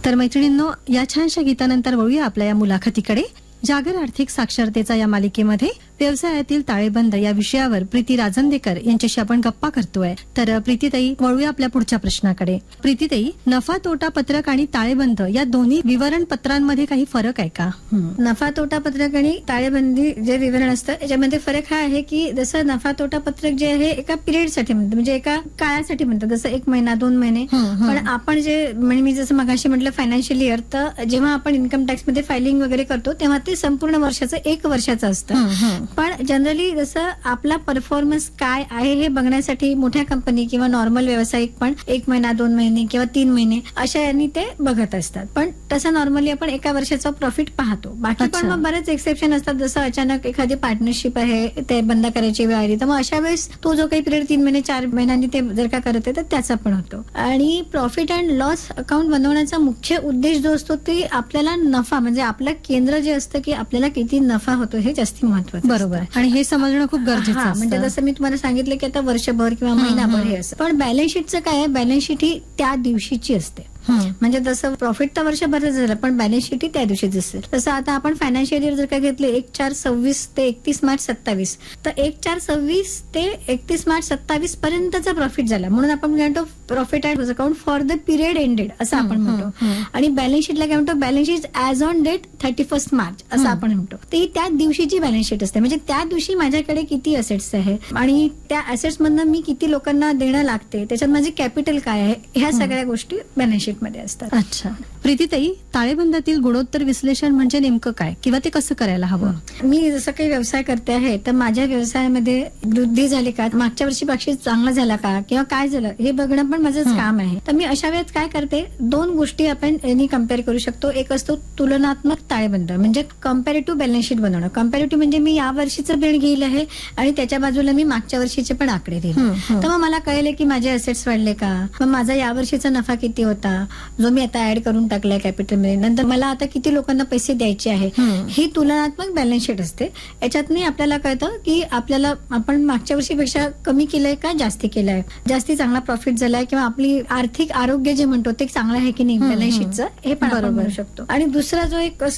तर मैत्रिणींनो, या छानशा गीतानंतर वळूया आपल्या या मुलाखतीकडे. जागर आर्थिक साक्षरतेचा या मालिकेमध्ये व्यवसायातील ताळेबंद या विषयावर प्रीती राजंदेकर यांच्याशी आपण गप्पा करतोय. तर प्रीतीताई, वळूया आपल्या पुढच्या प्रश्नाकडे. प्रीतीताई, नफा तोटा पत्रक आणि ताळेबंद या दोन्ही विवरण पत्रांमध्ये काही फरक आहे का? नफा तोटा पत्रक आणि ताळेबंदी जे विवरण असतं याच्यामध्ये फरक हा आहे की जसं नफा तोटा पत्रक जे आहे एका पिरियडसाठी म्हणतात, म्हणजे एका काळासाठी म्हणतात, जसं 1 महिना 2 महिने. पण आपण जे म्हणजे मी जसं मगाशी म्हटलं फायनान्शियल इयर, तर जेव्हा आपण इन्कम टॅक्स मध्ये फायलिंग वगैरे करतो तेव्हा ते संपूर्ण वर्षाचं 1 वर्षाचं असतं. पण जनरली जसं आपला परफॉर्मन्स काय आहे हे बघण्यासाठी मोठ्या कंपनी किंवा नॉर्मल व्यावसायिक पण 1 महिना 2 महिने किंवा 3 महिने अशा यांनी ते बघत असतात. पण तसं नॉर्मली आपण 1 वर्षाचा प्रॉफिट पाहतो. बाकी पण मग बरेच एक्सेप्शन असतात, जसं अचानक एखादी पार्टनरशिप आहे ते बंद करायची वेळ आली, तर मग अशा वेळेस तो जो काही पिरियड 3 महिने 4 महिन्यांनी ते जर का करत आहे तर त्याचा पण होतो. आणि प्रॉफिट अँड लॉस अकाउंट बनवण्याचा मुख्य उद्देश जो असतो ते आपल्याला नफा, म्हणजे आपलं केंद्र जे असतं की आपल्याला किती नफा होतो हे जास्ती महत्वाचं. बरोबर, आणि हे समजणं खूप गरजेचं आहे. म्हणजे जसं मी तुम्हाला सांगितलं की आता वर्षभर किंवा महिनाभर हे असतं. पण बॅलन्स शीटचं काय आहे, बॅलन्स शीट ही त्या दिवशीची असते. म्हणजे जसं प्रॉफिट तर वर्षभरच झालं पण बॅलन्स शीट ही त्या दिवशीच असेल. तसं आता आपण फायनान्शियल इयर जर का घेतले 1/4/26 ते 31/मार्च/27, तर 1/4/26 ते 31/मार्च/27 पर्यंतचा प्रॉफिट झाला म्हणून आपण म्हणतो profit and loss account for the period ended असं आपण म्हणतो. आणि बॅलन्स शीटला काय म्हणतो, balance sheet as on date 31 March असं आपण म्हणतो. ती त्या दिवशीची बॅलन्स शीट असते, म्हणजे त्या दिवशी माझ्याकडे किती असेट्स आहे आणि त्या असेट्स मधनं मी किती लोकांना देणं लागते, त्याच्यात माझी कॅपिटल काय आहे, ह्या सगळ्या गोष्टी बॅलन्स शीट मध्ये असतात. अच्छा प्रीतीताई, ताळेबंदातील गुणोत्तर विश्लेषण म्हणजे नेमकं काय किंवा ते कसं करायला हवं? मी जसं काही व्यवसाय करते आहे तर माझ्या व्यवसायामध्ये वृद्धी झाली का, मागच्या वर्षीपेक्षा चांगला झाला का किंवा काय झालं हे बघणं पण माझंच काम आहे. तर मी अशा वेळेस काय करते, 2 गोष्टी आपण यांनी कम्पेअर करू शकतो. एक असतो तुलनात्मक ताळेबंद, म्हणजे कम्पॅरेटिव्ह बॅलन्स शीट बनवणं. कम्पॅरेटिव्ह म्हणजे मी या वर्षीचं बिल घेईल आहे आणि त्याच्या बाजूला मी मागच्या वर्षीचे पण आकडे देईल. तर मग मला कळले की माझे असेट्स वाढले का, मग माझा या वर्षीचा नफा किती होता जो मी आता ऍड करून टाकलाय कॅपिटल मध्ये, नंतर मला आता किती लोकांना पैसे द्यायचे आहे, ही तुलनात्मक बॅलन्स शीट असते. याच्यातनी आपल्याला कळतं की आपल्याला आपण मागच्या वर्षीपेक्षा कमी केलंय का जास्ती केलंय, जास्ती चांगला प्रॉफिट झालाय किंवा आपली आर्थिक आरोग्य जे म्हणतो ते चांगलं आहे की नाही बॅलन्स शीटचं, हे पण आपण बघू शकतो. आणि दुसरा जो एक